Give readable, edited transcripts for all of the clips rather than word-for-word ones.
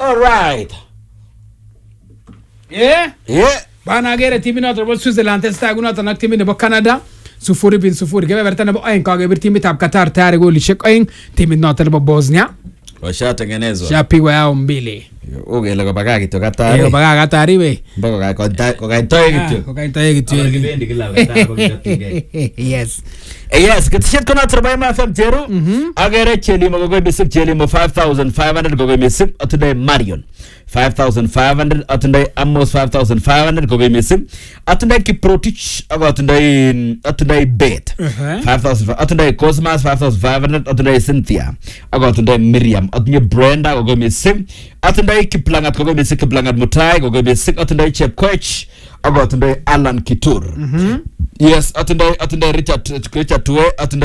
All right. Yeah. Bana gere timu noto bo Switzerland testa gunoto nak timu nebo Canada. 0-0 gebe berta nebo ain kage bir timu tab Qatar tayari goli shek ain timu noto nebo Bosnia. Washatengenezwa. Shapigwa yao mbili. Ugele kwa baka kitu Qatar. Ego baga Qatar we. Mbona kwa kaitoe kitu. Kwa kaitoe kitu. Kibendi kila Qatar kwa kitu. Yes. Yes, kitishet kuna turbai ma FM Jeru. Agere cheli mo gogo bisik cheli mo 5500 gogo misik atuday Marion. 5500 atuday Amos 5500 gogo misik atuday Kiprotich ago atuday Bet 5000 atuday Cosmas 5500 atuday Cynthia ago atuday Miriam atuday Brenda gogo misik atuday Kiplangat gogo misik Kiplangat Mutai gogo misik atuday Chepkoech ago atuday Alan Kitur. Yes, atuday Richard Tuwe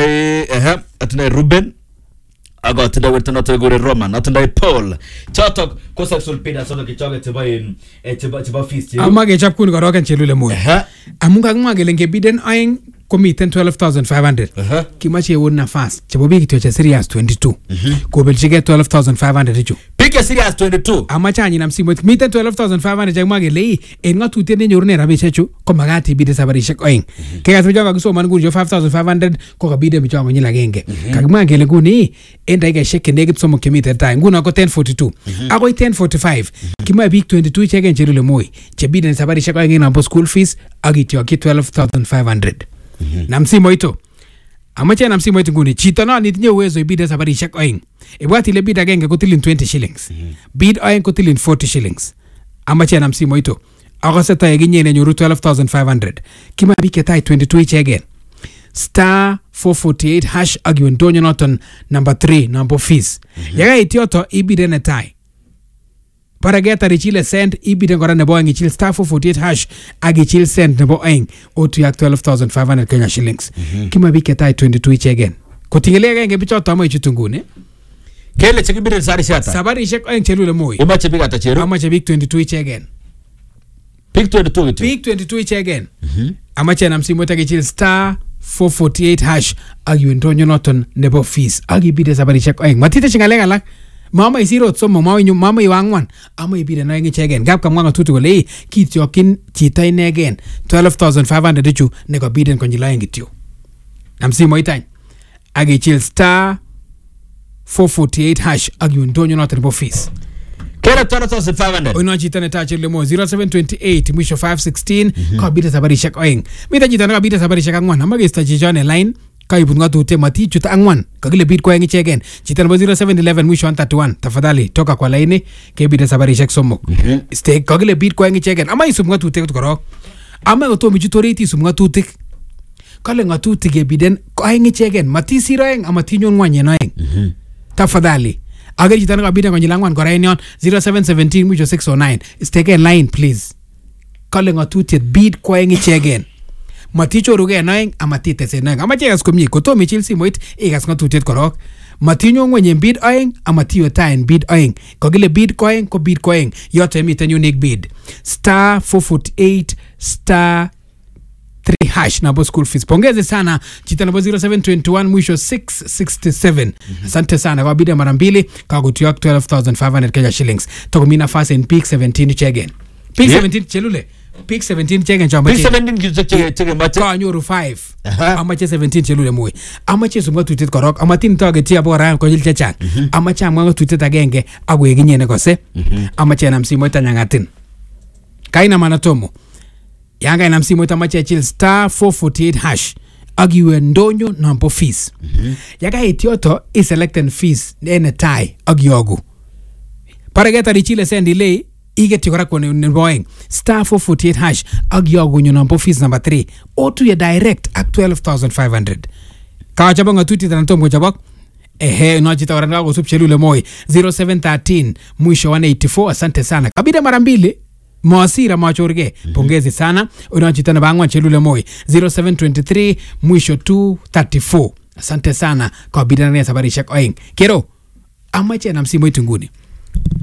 atuday Ruben ago atuday Wertano Tegore Roman atuday Paul chotok kosa sulpida sono kichoge tiba feast amage chap kun goroken chelule moy amunga ngmagele ngebiden aing komiten 12500 kimache won nafas chebo big to serious 22 ko belchige 12500 ichu pike serious 22 amacha anyi na msimo miten 12500 jagmagele en ngatute ne nyorune rabishe chu ko magati bide sabarishek aing kega tujaga kusoman gunjo 5500 ko kabide michango nyila genge kagmagele guni enda iga sheke negit somo kemite time nguna ko 1042 ako 1045 kima big 22 chegen chelule moy chebide sabarishek aing na school fees agityo ki 12500 na msimo ito amache na msimo ito nguni chito no nitinye uwezo ibide sabarishek aing ibwati ile bid agenge kotilin 20 shillings bid aing kotilin 40 shillings amache na msimo ito akoseta yeginyene nyoru 12500 kima bike tai 22 chegen star 448 hash agyon donyo noton number 3 number fees yaga itioto ibide ne tai para geta richile send ibide ngora nebo aing ichil star 448 hash agichil send nebo aing otu yak 12500 Kenya shillings kima bike tai 22 chegen kotingele agenge bichoto amo ichutungune kele chekibire sarishata sabarishek aing chelule moy umache big atacheru amache big 22 chegen big 22 gitu big 22 chegen amache na msimu tagichil star 448 hash agiyondonyo noton nebo fees agibide sabarishek aing matite chingalenga lak mama isiro tsomo mama iwangwan ama ibide na ngi chegen gap kamwa tutu gole kityokin chita inegen 12500 chu nego biden konjila ngityo na msimu itany agichil star 448 hash agiyondonyo noton nebo fees kera 12500 ono chita ne tache lemo 0728 mwisho 516 ka bide sabarishek aing mita chita na bide sabarishek angwan amagesta chichone line kaibun ngatute mati chuta angwan kagile bid kwa ngi chegen chita no 0711 mwisho 131 tafadhali toka kwa line ke bide sabarishek somok stay kagile bid kwa ngi chegen ama isum ngatute korok ama otomi chutoriti sum ngatutik kale ngatutik ke biden kwa ngi chegen mati siraeng ama tinyon ngwanye naeng tafadhali agari chita na bide konjila angwan kora enyon 0717 mwisho 609 stay again line please kale ngatutik bid kwa ngi chegen matichoruge naeng amatite se naeng amache gas komie kotomi chilsi moit igas ngatutet korok matinyo ngwenye bid aeng amatiyo tain bid aeng kogile bid koeng ko bid koeng yote miten unique bid star 448 star 3 hash na school fees pongeze sana chita nabo 0721 mwisho 667 asante sana kwa bid mara mbili kagutio 12500 Kenya shillings tokomina fast in peak 17 chegen peak 17 chelule Pick 17 chegen chamba Pick 17 chegen mache ka nyoro 5 amache 17 chelule moy amache sumga tutet korok amatin target abo ran ko jil chang amache amwa tutet agenge agwe ginyene kose amache na msimo itanyangatin kaina manatomo yanga na msimo itamache chil star 448 hash agiwe ndonyo number fees yaga itioto is selected fees ene tai agiogu para geta richile send delay igeti kora kone nboing star 448 hash agyogo nyo number fees number 3 otu ya direct at 12500 ka chabanga tuti tanto mo chabak no chita waranga go subchelule moy 0713 mwisho 184 asante sana kabida mara mbili mwasira machorge pongezi sana unachita na bangwa chelule moy 0723 mwisho 234 asante sana kabida na sabarisha aing kero amache na msimu itunguni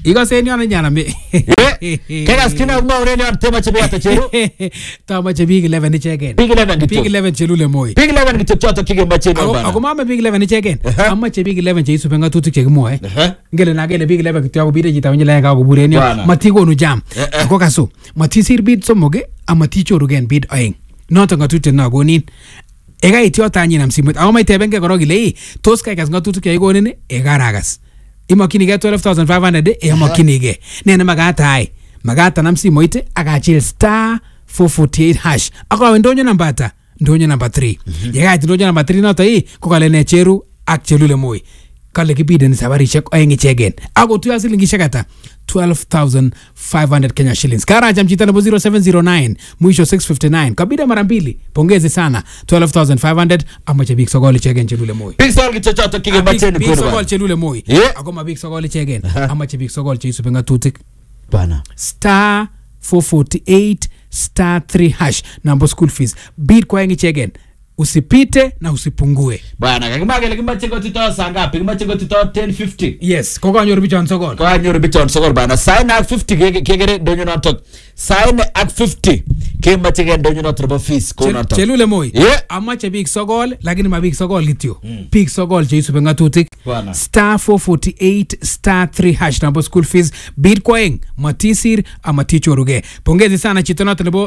Ikose yon nyana me. Kegas kina ngwa urelion tema chebiyata cheru. Tamache big 11 ichegen. Big 11 Big kityo. 11 chelule moi. Big 11 kityo choto kikemache no bana. Ako mama big 11 ichegen. Amache big 11 che isupenga tutik chekimwoe. Ngele nagele big 11 kityo akobire chito wenye lenga akobure enyo. Matikonu jam. Ako kaso. Matisir bid somoge amati chorugen bid oeng. Noto ngatutiet nakonin. Ega ityo tanyin am simet. Ako may tebenge korok ile tos kai kas ngatutik chekikonin ekaragas. Imakinige 12,500 imakinige. Nene magata magata nam simoite agachil star 448 hash. Ako ndonyo nambata ndonyo number 3. Yega ndonyo number 3 noto ko kale ne cheru ak chelule moi. Kale kibiden sabarishek oeng ichegen. Ako tuya silingishek ata 12,500 Kenya shillings. Kara jamchita nabo 0709 mwisho 659. Kabida mara mbili. Pongezi sana. 12,500 amache big sogoli chegen chelule moi. Big sogoli choto kikemache ni big sogoli chelule moi. Ako ma big sogoli chegen. Amache big sogoli che isupenga tutik. Bana. Star 448 star 3 hash. Nambo school fees. Bid kwa yengi chegen. Usipite na usipungue. Bwana kakimagele kimache ngotito sangapi? Kimache ngotito 1050. Yes, koko anyoru bichon sogol. Koko anyoru bichon sogol bana. Sign ak 50 kegere donyo natok. Sign ak 50 kimache gen donyo natok fees ko natok. Chelule moi. Amache big sogol lakini ma big sogol kityo. Big sogol che isupe ngatutik. Star 448 star 3 hash nambo school fees. Bid kwaeng matisir amatichoruge. Pongezi sana chito nato nebo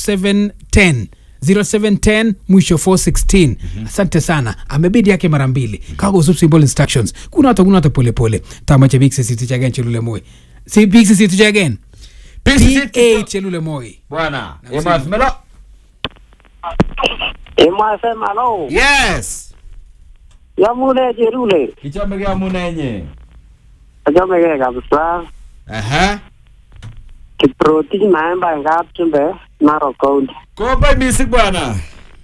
0710 mwisho 416. Asante sana. Amebidi yake mara mbili. Kago sub symbol instructions. Kuna hata pole pole. Tamache big CCT chagen chelule moi. Si big CCT chagen. Big CCT chelule moi. Bwana. Emaf melo. Emaf melo. Yes. Yamune chelule. Kichome yamune nye. Kichome kabisa. Kiproti maemba ngap chumbe Narok County. Kombe misik bwana.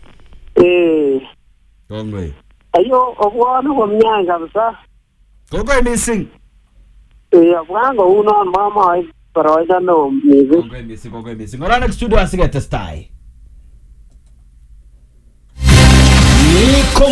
Kombe. Ayo obwana komnyanga kabisa. Kombe misik. Obwana uno mama paroja no music. Kombe misik. Ngora next studio asige testai. Niko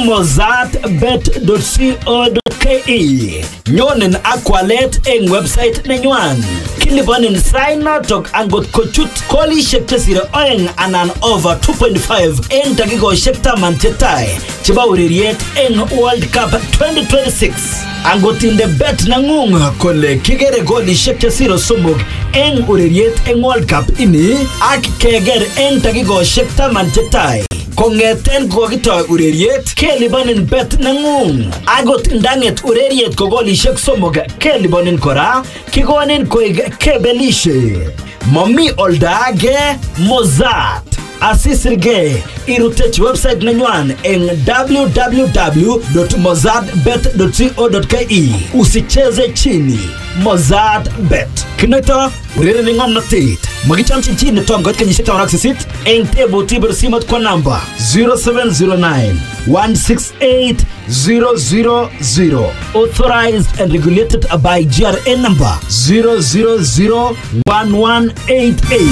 mozartbet.co.ke. Nyonen akwalet eng website nenywan. Kilipanin sign notok angot kochut kolishek chesire oeng anan over 2.5 eng dakikoshek taman chetai cheba ureriet eng World Cup 2026. Angot inde bet nangung kole kigere kolishek chesire somok eng ureriet eng World Cup ini ak keger eng dakikoshek taman chetai. Kongeten kokitoy ureriet kelipanin bet nangung. Agot ndanget ureriet ko golishek somok kelipanin kora kikonin koig kebelishe. Mami olda age Mozart. Asisirge irutech website nenywan eng www.mozartbet.co.ke. Usicheze chini. Mozart Bet. Kinoito urereni ngomnotet. Magichamchi chini tongot kenyishek 18 eng tebo tiber simot kwa namba 0709 168 000. Authorized and regulated by GRA number 0001188.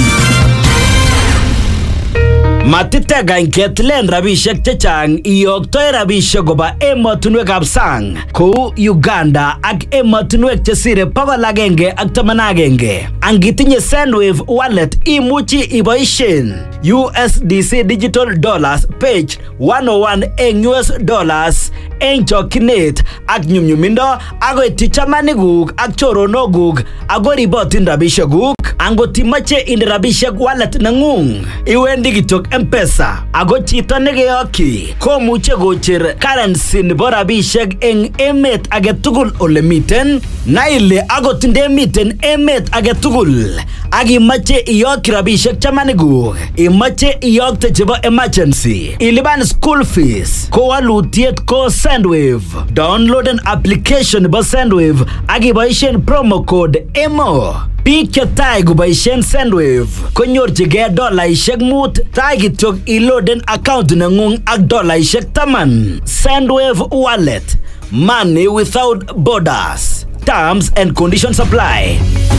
Matitega inketlen rabishek chechang iyoktoe rabishek koba emotunwekab sang kou Uganda ak emotunwek chesire 181. Angitinye Sendwave wallet imuchi iboishen USDC Digital Dollars page 101 eng US dollars eng chokinet ak nyumnyumindo agoi tichamanikuk ak choronokuk agoi ribotin rabishekuk. Angot imache inde rabishek wallet nangung iwendi kityok M-Pesa ago chito negeyoki komuche kocher currency nebo rabishek eng emet agetugul ole miten na ile agot ndemiten emet agetugul ak imache iyoki rabishek chamanikuk imache iyokte chebo emergency ilipan school fees ko walutiet ko Sendwave. Download an application nebo Sendwave ak iboishen promo code EMO. Biik chetai kuboishen Sendwave konyorchigei $5 tai kityok iloaden account nengung ak $10 10. Sendwave wallet, money without borders. Terms and conditions apply.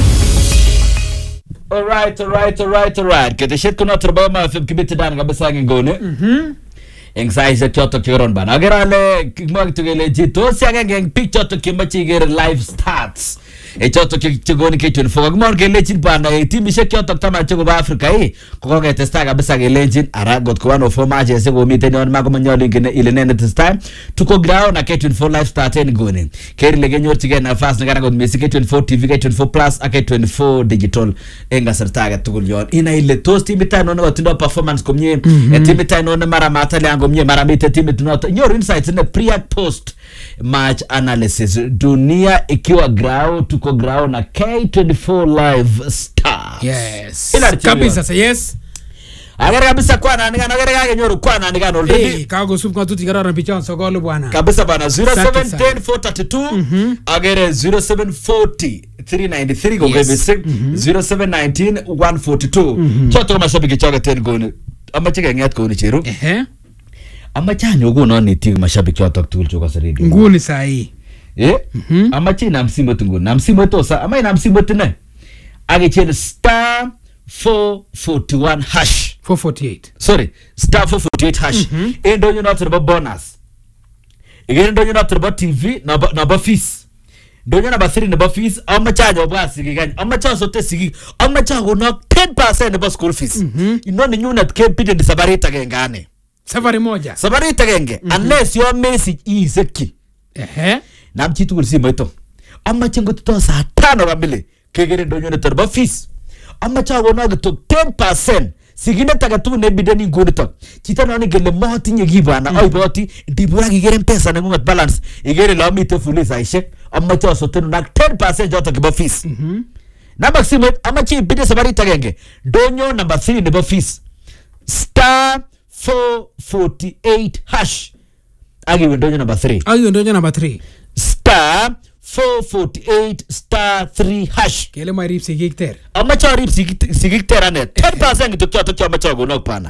Alright. Keteshet kuna turba ma fib kibiti dan kabisa ngone. Eng size chotok chiron ban. Agerale kigmag tugele jito siya ngeng picture to kimachi ger live stats. choto chegoni K24 kakimor kelechin bana timishek chotok taman chebo Africa ko koketestai kabisa kelechin ara got ko 104 matches komiten yon makomanyolu ile ne netestai tuko ground na K24 live start en goni kerile kenyorchige nafas nekana got Messi K24 TV K24 Plus ak K24 digital en kasarta age tugul yon ina ile tos timit ano no tindo performance komie timit ano no mara matali ango mie mara mite timit no nyoru insights in pre and post match analysis dunia ikiwa ground tuko ground na K24 live stars. Yes kabisa yes agara kabisa kwa nani kana agara nyoru kwa nani kana already kago sup kwa tuti karara pichon sokolo bwana kabisa bana 0710 432 agara 0740 393 go gebe 0719 142 choto kama shabiki choga ten goni ama chike ngat goni cheru ama chanyo gono ni ti mashabiki choto tul choga saridi nguni sahi ama china msimu tungu na msimu tosa ama ina msimu tena agichel star 441 hash 448 sorry star 448 hash endo you not about bonus again endo you not about TV na fees ndo na basiri na fees amma chanyo basi gigani amma cha sote sigi amma cha gona 10% about school fees inoni nyuna kepide ni sabari tagengane safari moja sabari tagenge unless your message is eki na mchitu kulsimo ito amma chengo to saa 5 kamili kegere ndo nyuna about fees amma cha gona to 10% sigine tagatu ne bideni ngudito chita nani gele mohti nyegibana oi boti dibura gigere pesa na ngungat balance igere la mite fulisa ishek amma cha sotenu na 10% jota kiba fees na maximum amma chi bide sabari tagenge donyo number 3 ne ba fees star 448 hash agi donyo number 3 star 448 star 3 hash kele marip sigikter amma cha rip sigikter ane 10% to amma cha go nok pana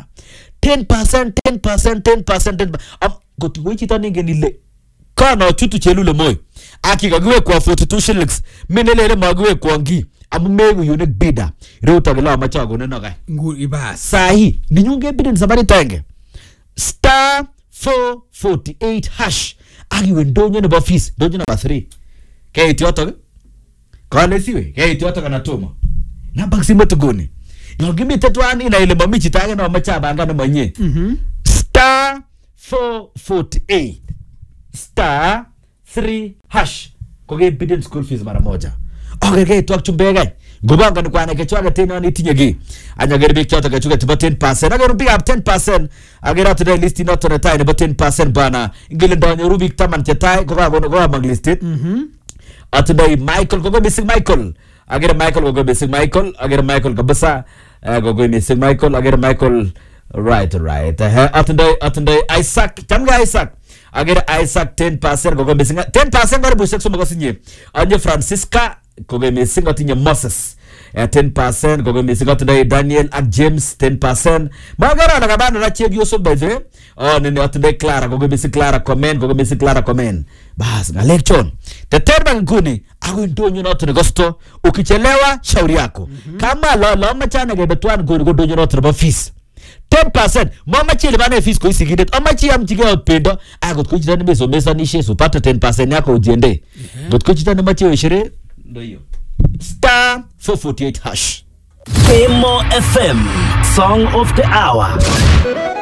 10% am gotu wechi tani ngenile kana chutu chelule moy aki kagwe kwa 42 shillings menelele magwe kwa ngi amumegu unique bidder ruta gela amma cha go nenoga ngul ibas sahi ninyunge bidden sabari tenge star 448 hash aki wendonyo ne ba fees donyo number 3 kaya itioto kale siwe kaya itioto kana tuma na baksi motogoni ngimi tetwani ina ile mamichi tage na machaba ngana manye star 448 star 3 hash koge bidden school fees mara moja ogege to chumbega gobanga ni kwana kechwaga tena ni tinyegi anyagere big chota kechuga tiba 10% agere big up 10% agere today list not on the time but 10% bana ingile ndo rubik taman chetai goga maglisted today Michael gogo missing Michael agere Michael gogo missing Michael agere Michael kabisa gogo missing Michael agere Michael right today Isaac tamga Isaac agere Isaac 10% gogo missing 10% gore busek so magosinye anye Francisca gogo missing atinye Moses 10% gogo missing today Daniel and James 10% magara na kabana na chegi yoso by the nene today Clara gogo missing Clara comment bas na lecture the third nguni agu ndonyo not ne gosto ukichelewa shauri yako kama lo machana gebetwan go ndonyo not ba fees 10% mama chile bana fees ko isigide amachi amchige pendo agot ko chitani beso mesa ni shesu pata 10% yako ujiende got ko chitani machi weshere ndo hiyo star 448 hash Emo FM Song of the Hour.